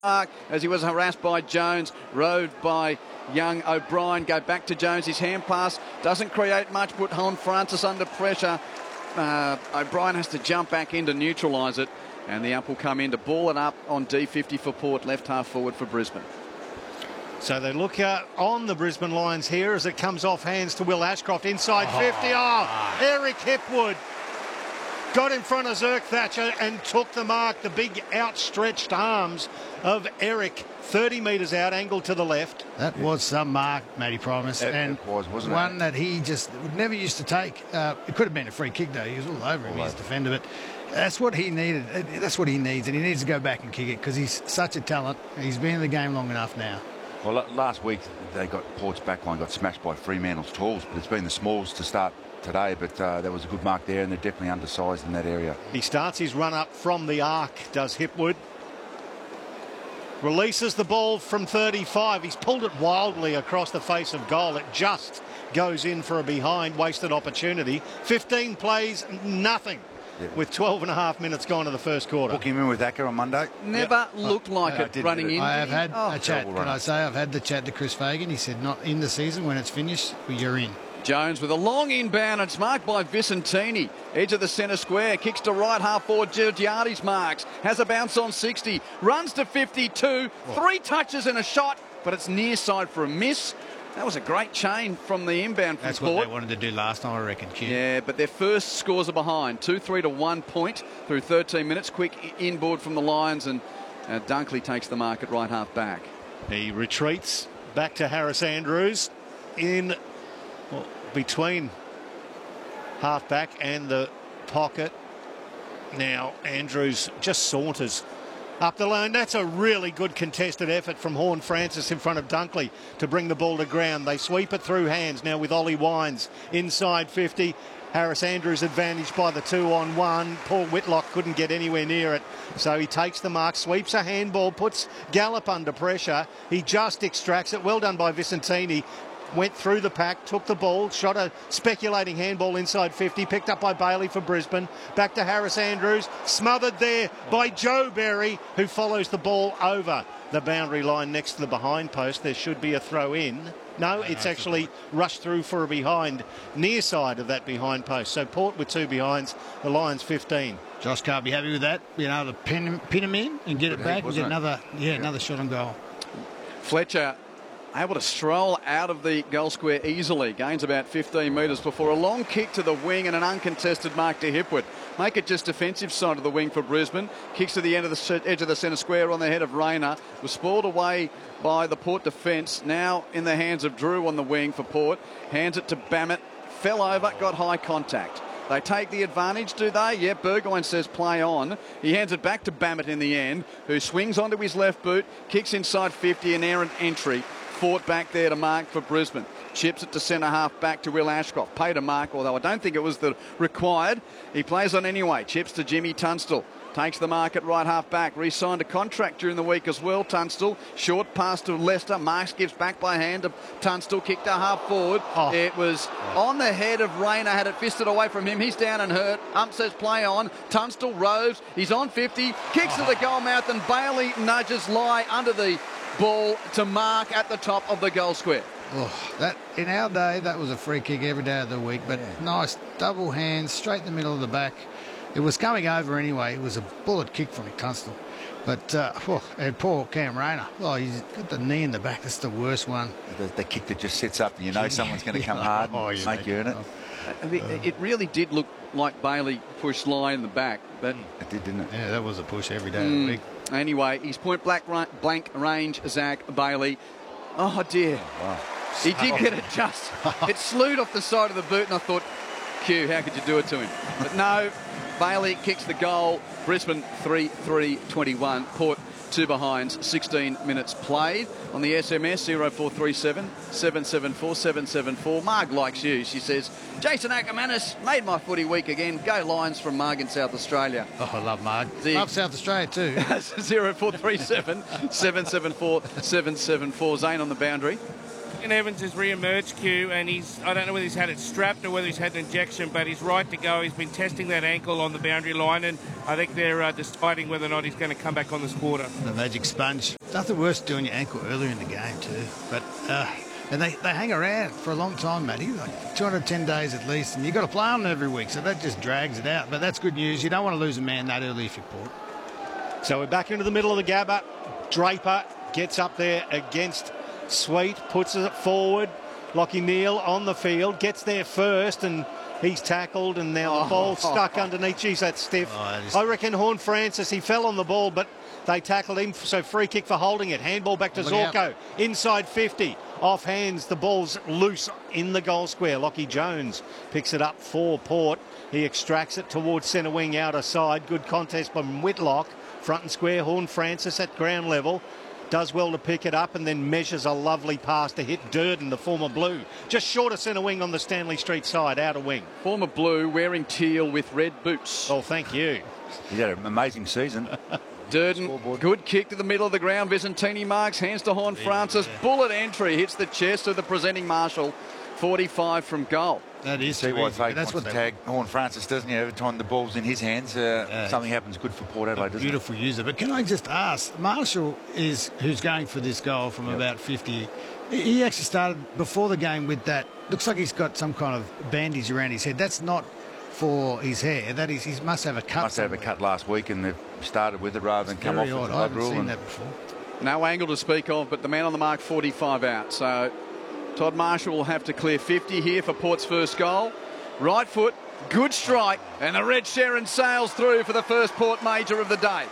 mark as he was harassed by Jones, rode by young O'Brien. Go back to Jones. His hand pass doesn't create much, put Horne-Francis under pressure. O'Brien has to jump back in to neutralise it, and the ump will come in to ball it up on D50 for Port, left half forward for Brisbane. So they look on the Brisbane Lions here as it comes off hands to Will Ashcroft inside 50. Eric Hipwood got in front of Zirk Thatcher and took the mark. The big outstretched arms of Eric, 30 metres out, angled to the left. That was some mark, Matty Primus, and it was, wasn't one it? that he just never used to take. It could have been a free kick, though. He was all over him, his defender, but that's what he needed. That's what he needs, and he needs to go back and kick it because he's such a talent. He's been in the game long enough now. Well, last week they got Port's backline got smashed by Fremantle's talls, but it's been the smalls to start today, but there was a good mark there, and they're definitely undersized in that area. He starts his run up from the arc, does Hipwood. Releases the ball from 35. He's pulled it wildly across the face of goal. It just goes in for a behind, wasted opportunity. 15 plays, nothing. With 12 and a half minutes gone to the first quarter. Book him in with Acker on Monday. Never looked like it running in. I have had a chat. Can I say I've had the chat to Chris Fagan. He said not in the season. When it's finished, you're in. Jones with a long inbound. It's marked by Vicentini. Edge of the centre square. Kicks to right half forward. Giorgiades marks. Has a bounce on 60. Runs to 52. 3 touches and a shot, but it's near side for a miss. That was a great chain from the inbound from That's Port. what they wanted to do last time, I reckon, Q. Yeah, but their first scores are behind. 2-3 to 1 point through 13 minutes. Quick inboard from the Lions, and Dunkley takes the mark at right half back. He retreats back to Harris Andrews in between half back and the pocket. Now Andrews just saunters up the lane. That's a really good contested effort from Horne-Francis in front of Dunkley to bring the ball to ground. They sweep it through hands now with Ollie Wines inside 50. Harris Andrews advantaged by the 2-on-1. Paul Whitlock couldn't get anywhere near it, so he takes the mark, sweeps a handball, puts Gallup under pressure. He just extracts it. Well done by Vicentini. Went through the pack, took the ball, shot a speculating handball inside 50, picked up by Bailey for Brisbane. Back to Harris Andrews, smothered there by Joe Berry, who follows the ball over the boundary line next to the behind post. There should be a throw in. No, it's actually rushed through for a behind, near side of that behind post. So Port with 2 behinds, the Lions 15. Josh can't be happy with that. Being able to pin him in and get it back and get another shot on goal. Fletcher able to stroll out of the goal square easily. Gains about 15 metres before a long kick to the wing and an uncontested mark to Hipwood. Make it just defensive side of the wing for Brisbane. Kicks to the end of the edge of the centre square on the head of Rayner. Was spoiled away by the Port defence. Now in the hands of Drew on the wing for Port. Hands it to Bammett. Fell over, got high contact. They take the advantage, do they? Yeah, Burgoyne says play on. He hands it back to Bammett in the end, who swings onto his left boot, kicks inside 50, an errant entry. Fought back there to mark for Brisbane. Chips it to centre half back to Will Ashcroft. Paid a mark, although I don't think it was the required. He plays on anyway. Chips to Jimmy Tunstall. Takes the mark at right half back. Re-signed a contract during the week as well, Tunstall. Short pass to Lester. Marks gives back by hand to Tunstall. Kicked to half forward. It was on the head of Rayner. Had it fisted away from him. He's down and hurt. Ump says play on. Tunstall rose. He's on 50. Kicks to the goal mouth, and Bailey nudges Lie under the ball to mark at the top of the goal square. That in our day, that was a free kick every day of the week, but nice double hands straight in the middle of the back. It was coming over anyway. It was a bullet kick from Tunstall. But and poor Cam Rayner. He's got the knee in the back. That's the worst one. The kick that just sets up and you know someone's going to come hard and make you earn it. It really did look like Bailey pushed Lie in the back. But it did, didn't it? Yeah, that was a push every day of the week. Anyway, he's point blank range, Zach Bailey. Oh, dear. Wow. He did get it just. It slewed off the side of the boot, and I thought, Q, how could you do it to him? But no, Bailey kicks the goal. Brisbane 3-3-21. Port 2 behinds, 16 minutes played. On the SMS, 0437 774 774. Marg likes you, she says. Jason Ackermanis made my footy week again. Go Lions from Marg in South Australia. I love Marg. Love South Australia too. 0437 774 774. Zane on the boundary. Duncan Evans has re-emerged, Q, and I don't know whether he's had it strapped or whether he's had an injection, but he's right to go. He's been testing that ankle on the boundary line, and I think they're deciding whether or not he's going to come back on this quarter. The magic sponge. Nothing worse than doing your ankle earlier in the game too. But and they hang around for a long time, Matty, like 210 days at least, and you've got to play on them every week, so that just drags it out. But that's good news. You don't want to lose a man that early if you're Port. So we're back into the middle of the Gabba. Draper gets up there against Sweet, puts it forward. Lachie Neale on the field, gets there first, and he's tackled, and now the ball stuck underneath. Geez, that's stiff. I reckon Horne-Francis, he fell on the ball, but they tackled him, so free kick for holding it. Handball back to Zorko, inside 50. Off hands, the ball's loose in the goal square. Lachie Jones picks it up for Port. He extracts it towards centre wing, outer side. Good contest from Whitlock. Front and square, Horne-Francis at ground level. Does well to pick it up and then measures a lovely pass to hit Durden, the former Blue. Just short of centre wing on the Stanley Street side, outer wing. Former Blue wearing teal with red boots. Oh, thank you. He's had an amazing season. Durden, good kick to the middle of the ground. Visentini marks, hands to Horne-Francis. Bullet entry, hits the chest of the presenting marshal. 45 from goal. That is See why Fake that's wants to tag Horne-Francis, doesn't he? Every time the ball's in his hands, something happens good for Port Adelaide, doesn't it? Beautiful user. But can I just ask, Marshall who's going for this goal from about 50. He actually started before the game with that. Looks like he's got some kind of bandage around his head. That's not for his hair. That is, he must have a cut. Must have a cut last week, and they've started with it rather than come off with the I blood haven't rule. seen that before. No angle to speak of, but the man on the mark, 45 out. So Todd Marshall will have to clear 50 here for Port's first goal. Right foot, good strike, and the Red Sherrin sails through for the first Port major of the day.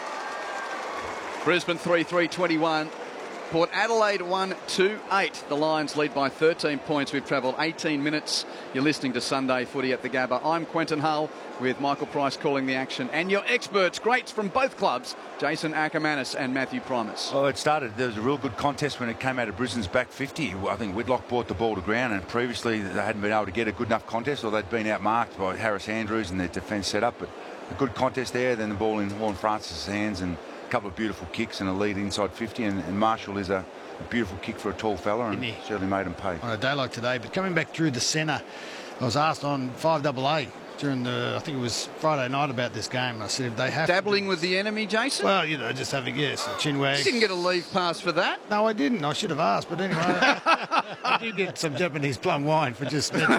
Brisbane 3-3-21. Port Adelaide 1-2-8. The Lions lead by 13 points. We've travelled 18 minutes. You're listening to Sunday Footy at the Gabba. I'm Quentin Hull with Michael Price calling the action. And your experts, greats from both clubs, Jason Ackermanis and Matthew Primus. Well, there was a real good contest when it came out of Brisbane's back 50. I think Whitlock brought the ball to ground, and previously they hadn't been able to get a good enough contest, or they'd been outmarked by Harris Andrews and their defence set up. But a good contest there, then the ball in Horne-Francis' hands, and a couple of beautiful kicks and a lead inside 50, and Marshall is a beautiful kick for a tall fella, and certainly made him pay. On a day like today, but coming back through the centre, I was asked on 5AA during I think it was Friday night about this game. I said if they have dabbling with the enemy, Jason? Well, just having a chin wag. You didn't get a leave pass for that. No, I didn't. I should have asked, but anyway, I did get some Japanese plum wine for just. Well,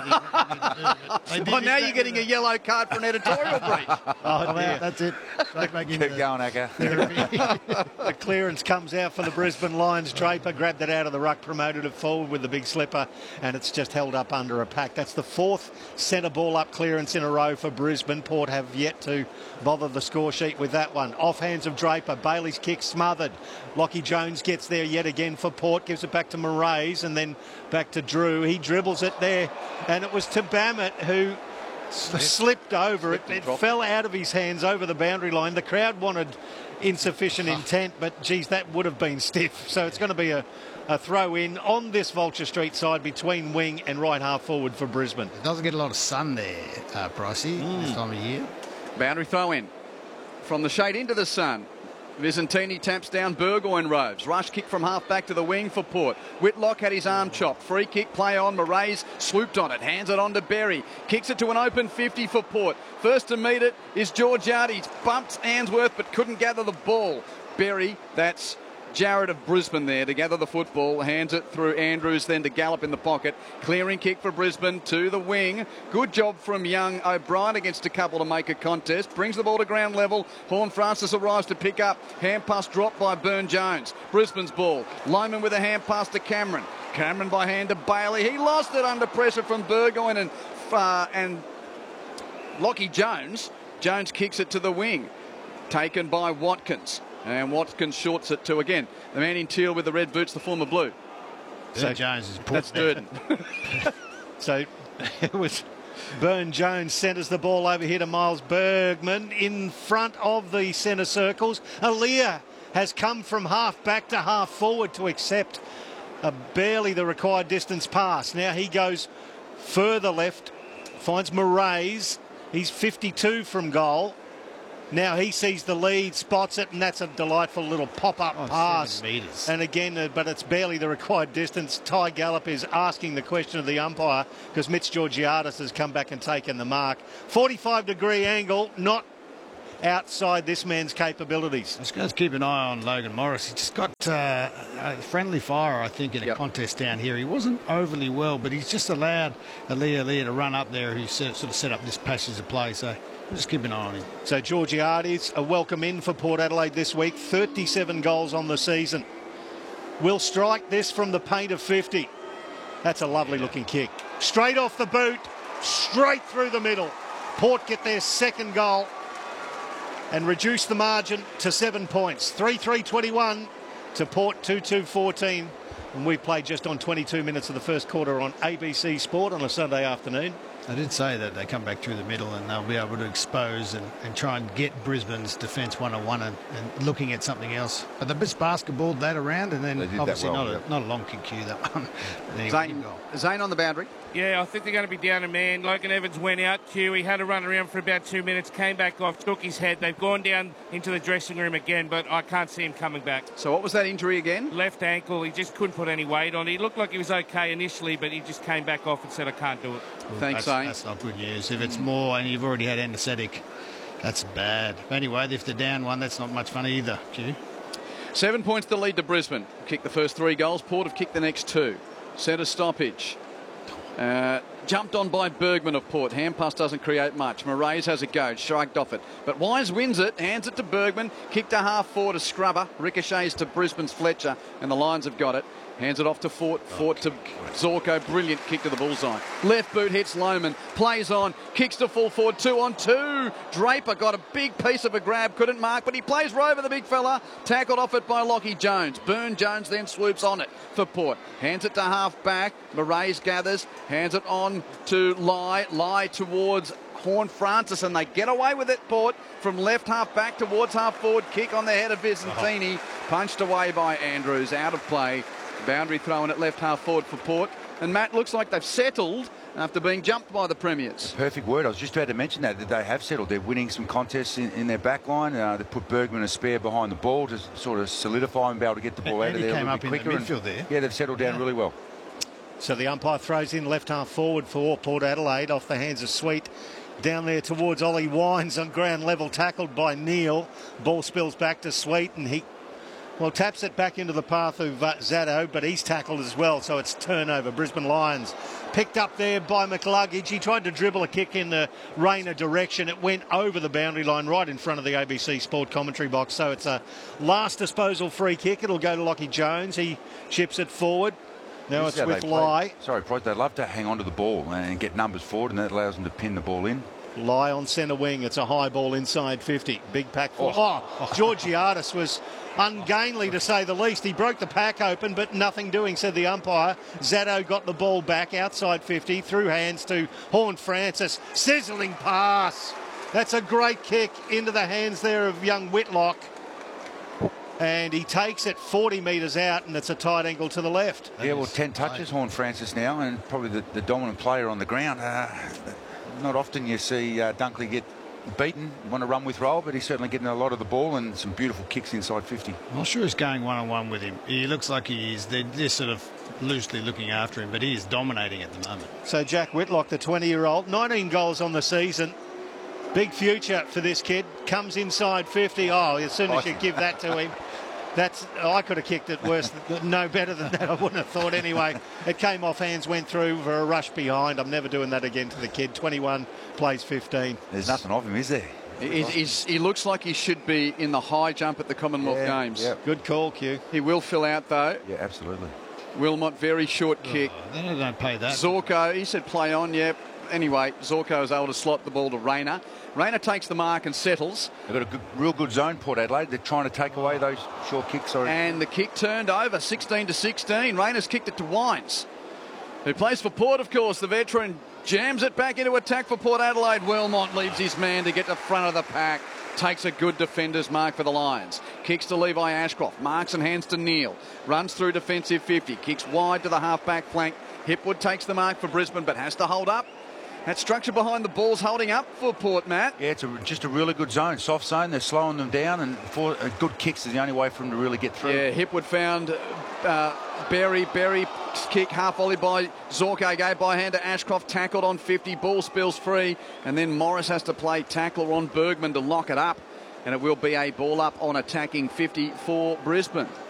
now you're getting a yellow card for an editorial breach. That's it. Keep going, Acker. The clearance comes out for the Brisbane Lions. Draper grabbed it out of the ruck, promoted it forward with the big slipper, and it's just held up under a pack. That's the fourth centre ball up clearance in a row for Brisbane. Port have yet to bother the score sheet with that one. Off hands of Draper. Bailey's kick smothered. Lachie Jones gets there yet again for Port. Gives it back to Moraes and then back to Drew. He dribbles it there, and it was to Bammett who slipped over it. It fell out of his hands over the boundary line. The crowd wanted insufficient intent, but geez, that would have been stiff. So it's going to be a throw in on this Vulture Street side between wing and right half forward for Brisbane. It doesn't get a lot of sun there, Pricey, this time of year. Boundary throw in. From the shade into the sun. Visentini taps down Burgoyne roves. Rush kick from half back to the wing for Port. Whitlock had his arm chopped. Free kick play on. Moraes swooped on it. Hands it on to Berry. Kicks it to an open 50 for Port. First to meet it is Georgiades. Bumped Answorth but couldn't gather the ball. Berry, that's Jared of Brisbane there to gather the football, hands it through Andrews, then to Gallop in the pocket. Clearing kick for Brisbane to the wing. Good job from Young. O'Brien against a couple to make a contest. Brings the ball to ground level. Horne-Francis arrives to pick up. Hand pass dropped by Byrne-Jones. Brisbane's ball. Lyman with a hand pass to Cameron. Cameron by hand to Bailey. He lost it under pressure from Burgoyne and Lachie Jones. Jones kicks it to the wing. Taken by Watkins. And Watkins shorts it to, again, the man in teal with the red boots, the former Blue. So Jones is That's Durden. So it was Byrne-Jones centres the ball over here to Miles Bergman in front of the centre circles. Aaliyah has come from half back to half forward to accept barely the required distance pass. Now he goes further left, finds Moraes. He's 52 from goal. Now he sees the lead, spots it, and that's a delightful little pop-up pass. 7 metres. And again, but it's barely the required distance. Ty Gallop is asking the question of the umpire because Mitch Georgiadis has come back and taken the mark. 45-degree angle, not outside this man's capabilities. Just got to keep an eye on Logan Morris. He just got a friendly fire, I think, in a contest down here. He wasn't overly well, but he's just allowed Aaliyah to run up there, who sort of set up this passage of play. So we'll just keep an eye on him. So Georgiadis, a welcome in for Port Adelaide this week. 37 goals on the season. Will strike this from the paint of 50. That's a lovely looking kick. Straight off the boot, straight through the middle. Port get their second goal and reduce the margin to 7 points. 3-3-21 to Port 2-2-14. And we played just on 22 minutes of the first quarter on ABC Sport on a Sunday afternoon. I did say that they come back through the middle and they'll be able to expose and try and get Brisbane's defence one-on-one and looking at something else. But they just basketballed that around, and then obviously not a long kick cue, that one. Zane on the boundary. Yeah, I think they're going to be down a man. Logan Evans went out, Q. He had a run around for about 2 minutes, came back off, shook his head. They've gone down into the dressing room again, but I can't see him coming back. So what was that injury again? Left ankle. He just couldn't put any weight on it. He looked like he was okay initially, but he just came back off and said, I can't do it. Thanks, Zane. That's not good news. If it's more and you've already had anaesthetic, that's bad. Anyway, if they're down one, that's not much fun either, Q. 7 points to lead to Brisbane. Kicked the first 3 goals. Port have kicked the next 2. Centre stoppage. Jumped on by Bergman of Port. Hampus doesn't create much. Moraes has a go. Shrugged off it. But Wise wins it. Hands it to Bergman. Kicked a half forward to Scrubber. Ricochets to Brisbane's Fletcher. And the Lions have got it. Hands it off to Fort. Fort to Zorko. Brilliant kick to the bullseye. Left boot hits Lohman. Plays on. Kicks to full forward. 2-on-2. Draper got a big piece of a grab. Couldn't mark, but he plays Rover, the big fella. Tackled off it by Lockie Jones. Burn Jones then swoops on it for Port. Hands it to half back. Moraes gathers. Hands it on to Lai. Lai towards Horn Francis, and they get away with it, Port, from left half back towards half forward. Kick on the head of Vicentini. Punched away by Andrews. Out of play. Boundary thrown at left half forward for Port. And Matt, looks like they've settled after being jumped by the Premiers. Perfect word. I was just about to mention that they have settled. They're winning some contests in their back line. They put Bergman a spare behind the ball to sort of solidify and be able to get the ball out of there a little bit quicker. In the midfield there. Yeah, they've settled down really well. So the umpire throws in left half forward for Port Adelaide off the hands of Sweet. Down there towards Ollie Wines on ground level, tackled by Neal. Ball spills back to Sweet, and he taps it back into the path of Zaddo, but he's tackled as well, so it's turnover. Brisbane Lions picked up there by McLuggage. He tried to dribble a kick in the Rayner direction. It went over the boundary line right in front of the ABC Sport commentary box, so it's a last disposal free kick. It'll go to Lockie Jones. He chips it forward. Now it's with Lai. Sorry, Price, they love to hang on to the ball and get numbers forward, and that allows them to pin the ball in. Lai on centre wing. It's a high ball inside 50. Big pack for... Georgiadis was ungainly, to say the least. He broke the pack open, but nothing doing, said the umpire. Zaddo got the ball back outside 50, through hands to Horn Francis. Sizzling pass. That's a great kick into the hands there of young Whitlock. And he takes it 40 metres out, and it's a tight angle to the left. Yeah, well, 10 touches, Horn Francis now, and probably the dominant player on the ground. Not often you see Dunkley get beaten, want to run with roll, but he's certainly getting a lot of the ball and some beautiful kicks inside 50. I'm not sure he's going one-on-one with him. He looks like he is. They're just sort of loosely looking after him, but he is dominating at the moment. So Jack Whitlock, the 20-year-old, 19 goals on the season. Big future for this kid. Comes inside 50. Oh, as soon as you give that to him, I could have kicked it worse, no better than that, I wouldn't have thought anyway. It came off hands, went through for a rush behind. I'm never doing that again to the kid. 21, plays 15. There's nothing of him, is there? He looks like he should be in the high jump at the Commonwealth Games. Yeah. Good call, Q. He will fill out, though. Yeah, absolutely. Wilmot, very short kick. They don't pay that. Zorko, he said play on, yeah. Anyway, Zorko is able to slot the ball to Rayner. Rayner takes the mark and settles. They've got a real good zone, Port Adelaide. They're trying to take away those short kicks. And the kick turned over, 16-16. Rayner's kicked it to Wines, who plays for Port, of course. The veteran jams it back into attack for Port Adelaide. Wilmot leaves his man to get to front of the pack. Takes a good defender's mark for the Lions. Kicks to Levi Ashcroft. Marks and hands to Neal. Runs through defensive 50. Kicks wide to the half-back flank. Hipwood takes the mark for Brisbane, but has to hold up. That structure behind the ball's holding up for Port, Matt. Yeah, it's just a really good zone, soft zone. They're slowing them down, and good kicks is the only way for them to really get through. Yeah, Hipwood found Berry kick, half volley by Zorko, gave by hand to Ashcroft, tackled on 50, ball spills free, and then Morris has to play tackler on Bergman to lock it up, and it will be a ball up on attacking 50 for Brisbane.